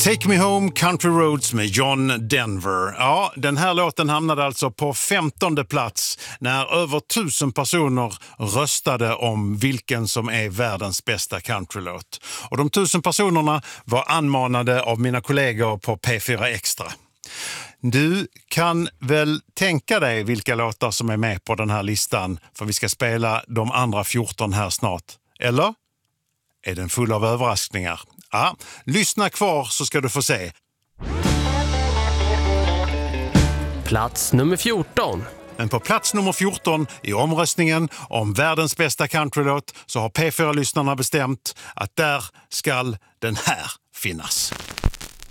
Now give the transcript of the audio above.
Take Me Home Country Roads med John Denver. Ja, den här låten hamnade alltså på 15:e plats när över 1000 personer röstade om vilken som är världens bästa countrylåt. Och de 1000 personerna var anmanade av mina kollegor på P4 Extra. Du kan väl tänka dig vilka låtar som är med på den här listan, för vi ska spela de andra 14 här snart. Eller? Är den full av överraskningar? Ja, lyssna kvar så ska du få se. Plats nummer 14. Men på plats nummer 14 i omröstningen om världens bästa countrylåt så har P4-lyssnarna bestämt att där ska den här finnas.